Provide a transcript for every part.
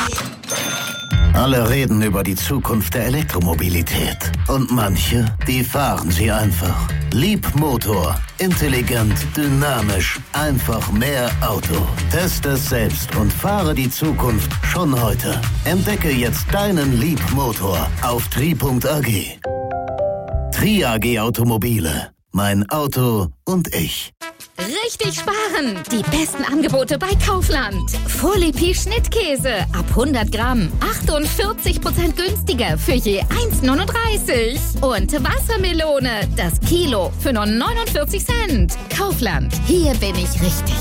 Alle reden über die Zukunft der Elektromobilität. Und manche, die fahren sie einfach. Leapmotor. Intelligent, dynamisch, einfach mehr Auto. Teste es selbst und fahre die Zukunft schon heute. Entdecke jetzt deinen Leapmotor auf tri.ag. Tri.ag Automobile. Mein Auto und ich. Richtig sparen! Die besten Angebote bei Kaufland. Folipi Schnittkäse ab 100 Gramm. 48% günstiger für je 1,39. Und Wassermelone, das Kilo für nur 49 Cent. Kaufland, hier bin ich richtig.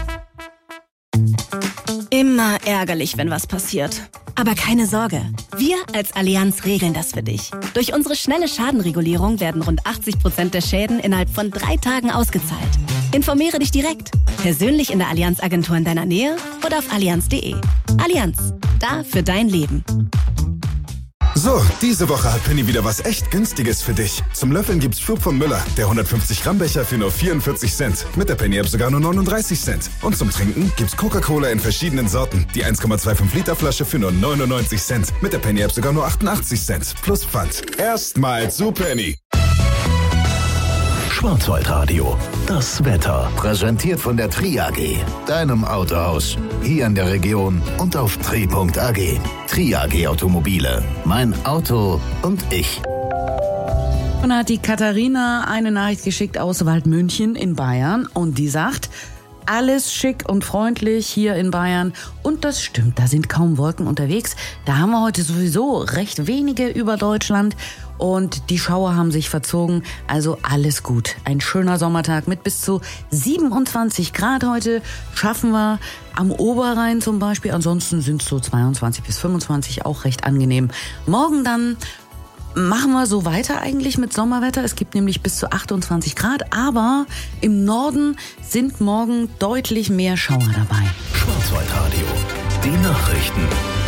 Immer ärgerlich, wenn was passiert. Aber keine Sorge, wir als Allianz regeln das für dich. Durch unsere schnelle Schadenregulierung werden rund 80% der Schäden innerhalb von 3 Tagen ausgezahlt. Informiere dich direkt, persönlich in der Allianz-Agentur in deiner Nähe oder auf allianz.de. Allianz, da für dein Leben. So, diese Woche hat Penny wieder was echt Günstiges für dich. Zum Löffeln gibt's Flug von Müller, der 150 Gramm Becher für nur 44 Cent. Mit der Penny-App sogar nur 39 Cent. Und zum Trinken gibt's Coca-Cola in verschiedenen Sorten. Die 1,25 Liter Flasche für nur 99 Cent. Mit der Penny-App sogar nur 88 Cent. Plus Pfand. Erstmal zu Penny. Schwarzwaldradio. Das Wetter. Präsentiert von der Tri.ag. Deinem Autohaus. Hier in der Region und auf tri.ag. Tri.ag Automobile. Mein Auto und ich. Und hat die Katharina eine Nachricht geschickt aus Waldmünchen in Bayern. Und die sagt, alles schick und freundlich hier in Bayern. Und das stimmt, da sind kaum Wolken unterwegs. Da haben wir heute sowieso recht wenige über Deutschland. Und die Schauer haben sich verzogen, also alles gut. Ein schöner Sommertag mit bis zu 27 Grad heute schaffen wir am Oberrhein zum Beispiel. Ansonsten sind es so 22 bis 25, auch recht angenehm. Morgen dann machen wir so weiter eigentlich mit Sommerwetter. Es gibt nämlich bis zu 28 Grad, aber im Norden sind morgen deutlich mehr Schauer dabei. Schwarzwaldradio. Die Nachrichten.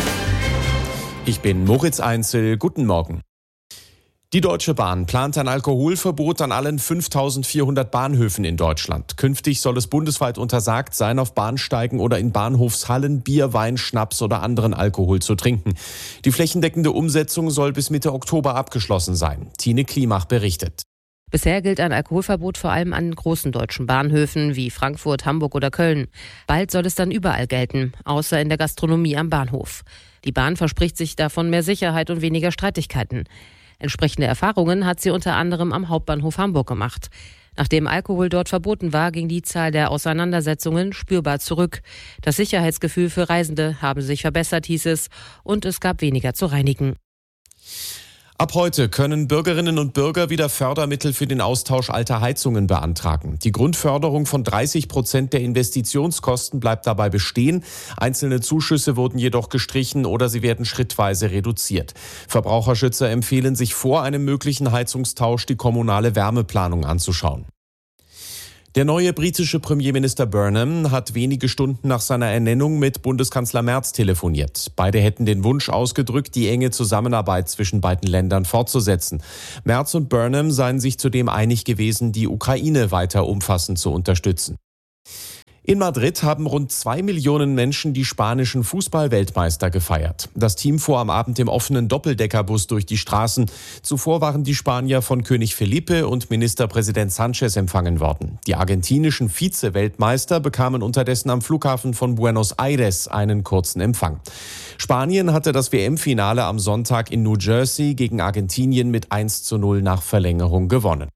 Ich bin Moritz Einzel. Guten Morgen. Die Deutsche Bahn plant ein Alkoholverbot an allen 5.400 Bahnhöfen in Deutschland. Künftig soll es bundesweit untersagt sein, auf Bahnsteigen oder in Bahnhofshallen Bier, Wein, Schnaps oder anderen Alkohol zu trinken. Die flächendeckende Umsetzung soll bis Mitte Oktober abgeschlossen sein. Tine Klimach berichtet. Bisher gilt ein Alkoholverbot vor allem an großen deutschen Bahnhöfen wie Frankfurt, Hamburg oder Köln. Bald soll es dann überall gelten, außer in der Gastronomie am Bahnhof. Die Bahn verspricht sich davon mehr Sicherheit und weniger Streitigkeiten. Entsprechende Erfahrungen hat sie unter anderem am Hauptbahnhof Hamburg gemacht. Nachdem Alkohol dort verboten war, ging die Zahl der Auseinandersetzungen spürbar zurück. Das Sicherheitsgefühl für Reisende habe sich verbessert, hieß es, und es gab weniger zu reinigen. Ab heute können Bürgerinnen und Bürger wieder Fördermittel für den Austausch alter Heizungen beantragen. Die Grundförderung von 30% der Investitionskosten bleibt dabei bestehen. Einzelne Zuschüsse wurden jedoch gestrichen oder sie werden schrittweise reduziert. Verbraucherschützer empfehlen, sich vor einem möglichen Heizungstausch die kommunale Wärmeplanung anzuschauen. Der neue britische Premierminister Burnham hat wenige Stunden nach seiner Ernennung mit Bundeskanzler Merz telefoniert. Beide hätten den Wunsch ausgedrückt, die enge Zusammenarbeit zwischen beiden Ländern fortzusetzen. Merz und Burnham seien sich zudem einig gewesen, die Ukraine weiter umfassend zu unterstützen. In Madrid haben rund 2 Millionen Menschen die spanischen Fußball-Weltmeister gefeiert. Das Team fuhr am Abend im offenen Doppeldeckerbus durch die Straßen. Zuvor waren die Spanier von König Felipe und Ministerpräsident Sánchez empfangen worden. Die argentinischen Vize-Weltmeister bekamen unterdessen am Flughafen von Buenos Aires einen kurzen Empfang. Spanien hatte das WM-Finale am Sonntag in New Jersey gegen Argentinien mit 1:0 nach Verlängerung gewonnen.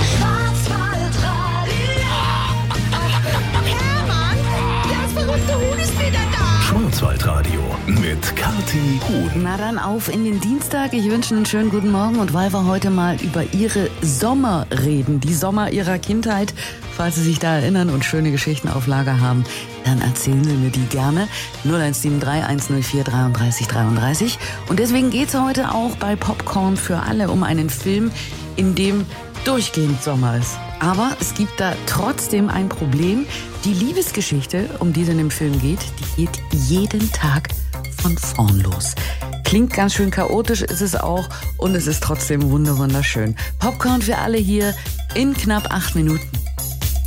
Schwarzwaldradio mit Kathi Huhn. Na dann auf in den Dienstag. Ich wünsche einen schönen guten Morgen und weil wir heute mal über Ihre Sommer reden, die Sommer Ihrer Kindheit, falls Sie sich da erinnern und schöne Geschichten auf Lager haben, dann erzählen Sie mir die gerne. 0173 104 33 33. Und deswegen geht es heute auch bei Popcorn für alle um einen Film, in dem durchgehend Sommer ist. Aber es gibt da trotzdem ein Problem. Die Liebesgeschichte, um die es in dem Film geht, die geht jeden Tag von vorn los. Klingt ganz schön chaotisch, ist es auch. Und es ist trotzdem wunderschön. Popcorn für alle hier in knapp 8 Minuten.